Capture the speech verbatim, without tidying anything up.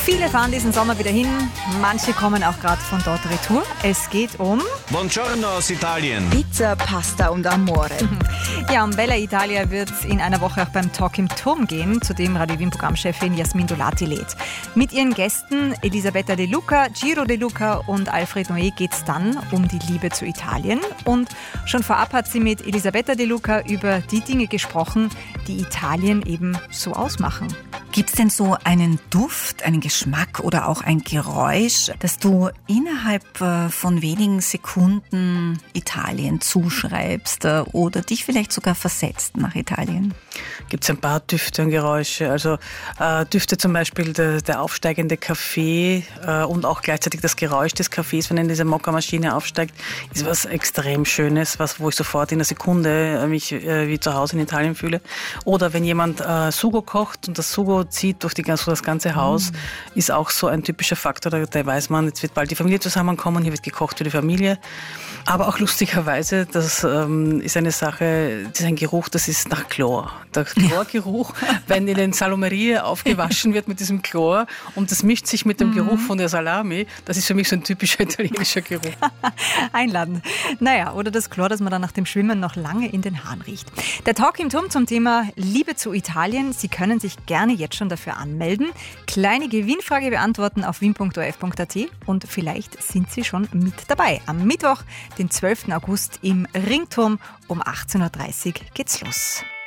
Viele fahren diesen Sommer wieder hin, manche kommen auch gerade von dort retour. Es geht um Buongiorno aus Italien. Pizza, Pasta und Amore. Ja, um Bella Italia wird es in einer Woche auch beim Talk im Turm gehen, zu dem Radio Wien Programmchefin Jasmin Dolati lädt. Mit ihren Gästen Elisabetta De Luca, Giro De Luca und Alfred Noé geht es dann um die Liebe zu Italien. Und schon vorab hat sie mit Elisabetta De Luca über die Dinge gesprochen, die Italien eben so ausmachen. Gibt es denn so einen Duft, einen Geschmack oder auch ein Geräusch, das du innerhalb von wenigen Sekunden Italien zuschreibst oder dich vielleicht sogar versetzt nach Italien? Gibt es ein paar Düfte und Geräusche. Also äh, Düfte zum Beispiel der, der aufsteigende Kaffee äh, und auch gleichzeitig das Geräusch des Kaffees, wenn er in diese Mokka-Maschine aufsteigt, ist was extrem Schönes, was, wo ich sofort in einer Sekunde mich äh, wie zu Hause in Italien fühle. Oder wenn jemand äh, Sugo kocht und das Sugo zieht durch die, so das ganze Haus, mm. ist auch so ein typischer Faktor, da, da weiß man, jetzt wird bald die Familie zusammenkommen, hier wird gekocht für die Familie. Aber auch lustigerweise, das ähm, ist eine Sache, das ist ein Geruch, das ist nach Chlor. Der Chlorgeruch, wenn in den Salomerie aufgewaschen wird mit diesem Chlor und das mischt sich mit dem Geruch von der Salami, das ist für mich so ein typischer italienischer Geruch. Einladen. Naja, oder das Chlor, das man dann nach dem Schwimmen noch lange in den Haaren riecht. Der Talk im Turm zum Thema Liebe zu Italien. Sie können sich gerne jetzt schon dafür anmelden. Kleine Gewinnfrage beantworten auf wien punkt o r f punkt a t und vielleicht sind Sie schon mit dabei. Am Mittwoch, den zwölften August im Ringturm um achtzehn Uhr dreißig geht's los.